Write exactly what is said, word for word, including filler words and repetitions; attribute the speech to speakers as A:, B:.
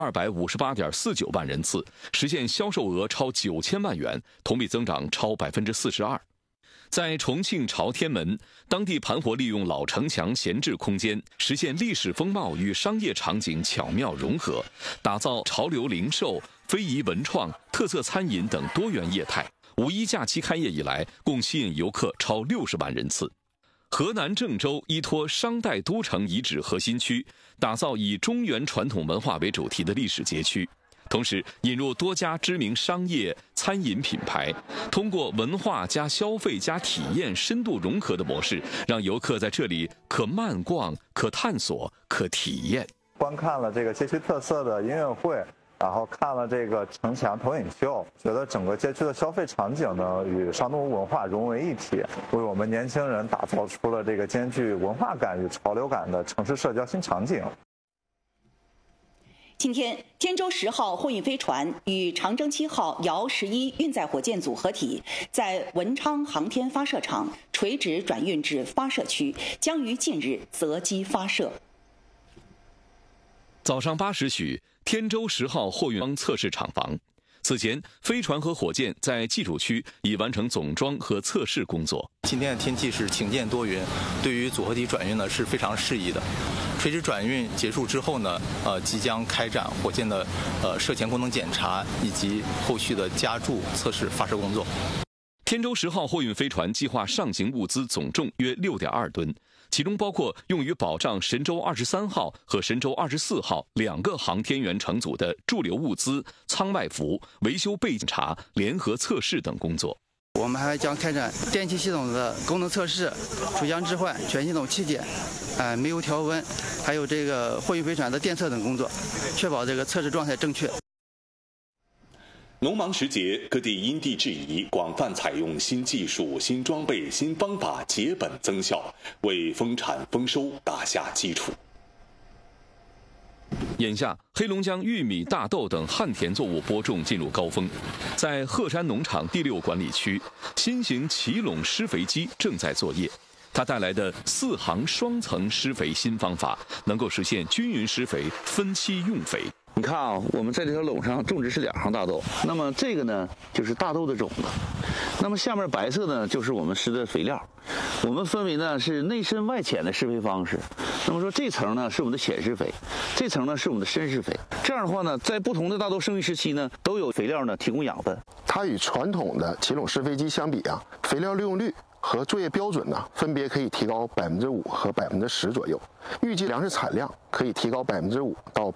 A: 二百五十八点四九万人次，实现销售额超九千万元，同比增长超百分之四十二。在重庆朝天门，当地盘活利用老城墙闲置空间，实现历史风貌与商业场景巧妙融合，打造潮流零售、非遗文创、特色餐饮等多元业态。五一假期开业以来，共吸引游客超六十万人次。河南郑州依托商代都城遗址核心区，打造以中原传统文化为主题的历史街区。同时引入多家知名商业、餐饮品牌，通过文化加消费加体验深度融合的模式，让游客在这里可慢逛、可探索、可体验。
B: 观看了这个街区特色的音乐会，然后看了这个城墙投影秀，觉得整个街区的消费场景呢与商都文化融为一体，为我们年轻人打造出了这个兼具文化感与潮流感的城市社交新场景。
C: 今天，天舟十号货运飞船与长征七号遥十一运载火箭组合体在文昌航天发射场垂直转运至发射区，将于近日择机发射。
A: 早上八时许，天舟十号货运测试厂房。此前，飞船和火箭在技术区已完成总装和测试工作。
D: 今天的天气是晴间多云，对于组合体转运呢是非常适宜的。垂直转运结束之后呢，呃，即将开展火箭的呃射前功能检查以及后续的加注测试发射工作。
A: 天舟十号货运飞船计划上行物资总重约六点二吨，其中包括用于保障神舟二十三号和神舟二十四号两个航天员乘组的驻留物资、舱外服、维修备检查、联合测试等工作。
E: 我们还将开展电气系统的功能测试、主相置换、全系统气检、呃煤油调温，还有这个货运飞船的电测等工作，确保这个测试状态正确。
F: 农忙时节，各地因地制宜，广泛采用新技术、新装备、新方法，节本增效，为丰产丰收打下基础。
A: 眼下，黑龙江玉米、大豆等旱田作物播种进入高峰。在鹤山农场第六管理区，新型齐垄施肥机正在作业。它带来的四行双层施肥新方法，能够实现均匀施肥、分期用肥。
G: 你看啊，我们在这条垄上种植是两行大豆，那么这个呢就是大豆的种子，那么下面白色呢就是我们施的肥料。我们分为呢是内深外浅的施肥方式。那么说这层呢是我们的浅施肥，这层呢是我们的深施肥。这样的话呢，在不同的大豆生育时期呢，都有肥料呢提供养分。
H: 它与传统的齐垄施肥机相比啊，肥料利用率和作业标准呢，分别可以提高百分之五和百分之十左右。预计粮食产量可以提高百分之五到